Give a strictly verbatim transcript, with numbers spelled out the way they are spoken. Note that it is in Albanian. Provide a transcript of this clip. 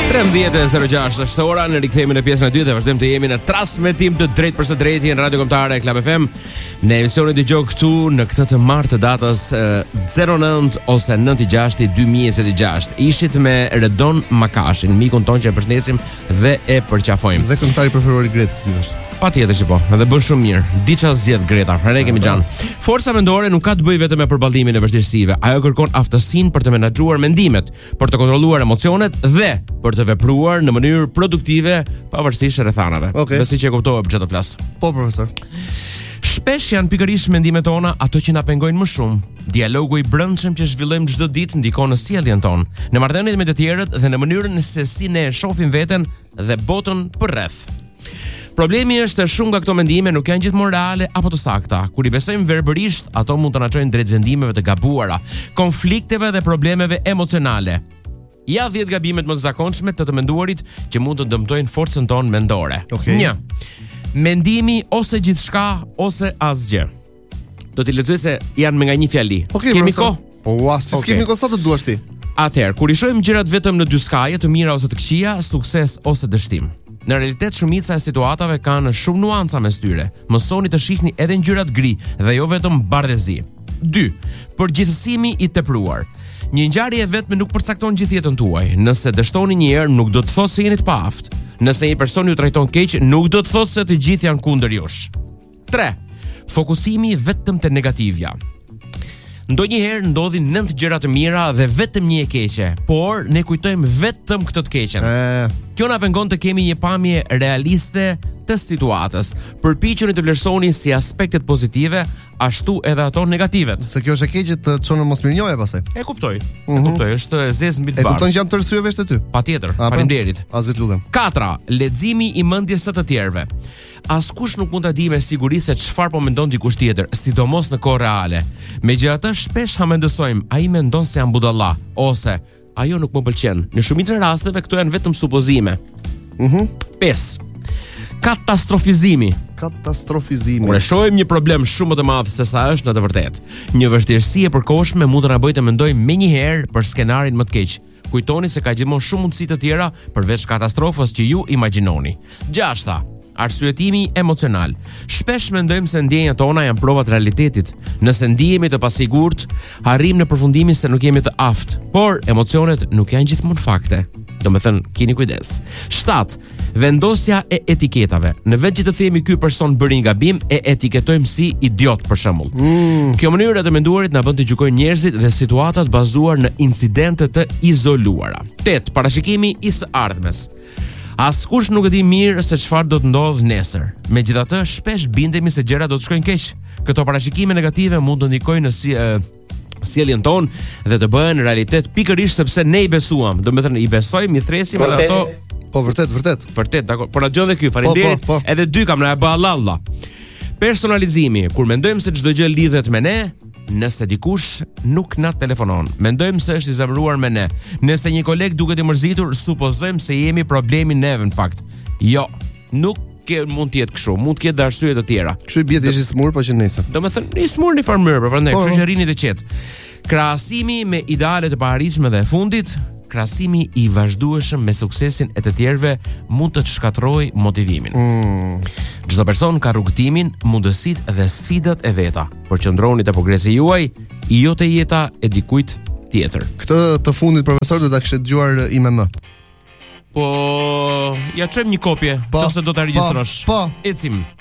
tremdhjetë e zero gjashtë është ora, në rikthehemi në pjesën e dytë dhe vazhdojmë të jemi në transmetim të drejtë për së drejti në Radio Kombëtare Club F M. Në emisionin e dëgjoj këtu në këtë të martë të datës zero nëntë ose nëntë gjashtë dy mijë e gjashtë. Ishit me Redon Makashin, mikun ton që e përshëndesim dhe e përqafojmë. Dhe këngëtari preferuar i Gretës si është. Patjetër që po, edhe bën shumë mirë. Diça zgjedh Greta, ne kemi xhan. Forca mendore nuk ka të bëjë vetëm me përballimin e vështirësive, ajo kërkon aftësinë për të menaxhuar mendimet, për të kontrolluar emocionet dhe për të vepruar në mënyrë produktive pavarësisht rrethanave. Okay. Besoj që e kuptova për çfarë flas. Po profesor. Shpesh janë pikërisht mendimet tona ato që na pengojnë më shumë. Dialogu i brendshëm që zhvillojmë çdo ditë ndikon në sjelljen tonë, në marrëdhëniet me të tjerët dhe në mënyrën se si ne e shohim veten dhe botën përreth. Problemi është se shumë nga këto mendime nuk janë gjithmonë reale apo të sakta. Kur i besojmë verbërisht, ato mund të na çojnë drejt vendimeve të gabuara, konflikteve dhe problemeve emocionale. Ja dhjetë gabimet më të zakonshme të të menduarit që mund të dëmtojnë forcën tonë mendore. Okay. një. Mendimi ose gjithçka ose asgjë. Do t'i lexoj se janë me nga një fjali. Okay, kemi profesor. kohë? Po ua, si Okay. kemi kohë sa të duash ti. Atëherë, kur i shohim gjërat vetëm në dy skaje, të mira ose të këqija, sukses ose dështim. Në realitet shumica e situatave kanë shumë nuanca mes tyre. Mësoni të shihni edhe ngjyrat gri dhe jo vetëm bardhëzi. dy. Përgjithësimi i tepruar. Një ngjarje e vetme nuk përcakton gjithë jetën tuaj. Nëse dështoni një herë, nuk do të thotë se jeni të paaft. Nëse një person ju trajton keq, nuk do të thotë se të gjithë janë kundër jush. tre. Fokusimi vetëm te negativja. Ndonjëherë ndodhin nëntë gjëra të mira dhe vetëm një e keqe, por ne kujtojmë vetëm këtë të keqen. E, Kjo na pengon të kemi një pamje realiste të situatës. Përpiquni të vlerësoni si aspektet pozitive, ashtu edhe ato negativet. se kjo është e keqe të çon në mosmirnjohje pastaj. E kuptoj. Mhm. E kuptoj, është e zezë mbi të E kupton bardhë. që jam të rësyeve të ty. Patjetër, A, po? faleminderit. Azit lutem. katër. Leximi i mendjes së të tjerëve. Askush nuk mund ta di me siguri se çfarë po mendon dikush tjetër, sidomos në kohë reale. Megjithatë, shpesh ha mendojmë, ai mendon se jam budalla ose ajo nuk më pëlqen. Në shumicën e rasteve këto janë vetëm supozime. Mhm. pesë. Katastrofizimi. Katastrofizimi. Kur e shohim një problem shumë më të madh se sa është në të vërtetë, një vështirësi e përkohshme mund të na bëjë të mendojmë menjëherë për skenarin më të keq. Kujtoni se ka gjithmonë shumë mundësi të tjera përveç katastrofës që ju imagjinoni. gjashta. Arsyetimi emocional. Shpesh mendojmë se ndjenjat tona janë prova të realitetit. Nëse ndihemi të pasigurt, arrim në përfundimin se nuk jemi të aftë, por emocionet nuk janë gjithmonë fakte. Do me thënë, keni kujdes. shtat. Vendosja e etiketave. Në vend që të themi ky person bëri një gabim, e etiketojmë si idiot për shembull. Mm. Kjo mënyrë e të menduarit na bën të gjykojmë njerëzit dhe situatat bazuar në incidente të izoluara. tet. Parashikimi i së ardhmes. Askush nuk e di mirë se çfarë do të ndodhë nesër. Megjithatë, shpesh bindemi se gjërat do të shkojnë keq. Këto parashikime negative mund të ndikojnë në si uh, sjelljen tonë dhe të bëhen realitet pikërisht sepse ne i besuam. Do të thënë i besojmë, i thresim edhe ato. Po vërtet, vërtet. Vërtet, dakor. Por na gjon dhe ky, faleminderit. Po, po, po. Edhe dy kam na e bë Allah. Personalizimi, kur mendojmë se çdo gjë lidhet me ne, nëse dikush nuk na telefonon, mendojmë se është i zemëruar me ne. Nëse një koleg duket i mërzitur, supozojmë se jemi problemi neve në fakt. Jo, nuk ke mund të jetë kështu, mund të ketë arsye të tjera. Kështu i bie ti ishi smur po që nesër. Domethënë, i smur në farmër, prandaj Po, kështu po. që rini të qetë. Krahasimi me ideale të paharritshme dhe e fundit, krahasimi i vazhdueshëm me suksesin e të tjerëve mund të të shkatërrojë motivimin. Mm. Çdo person ka rrugtimin, mundësitë dhe sfidat e veta. Përqendroni te progresi juaj, jo te jeta e dikujt tjetër. Këtë të fundit profesor do ta kishte dëgjuar I M M. Po, ja çojmë një kopje, Po, nëse do ta regjistrosh. po, po. Ecim.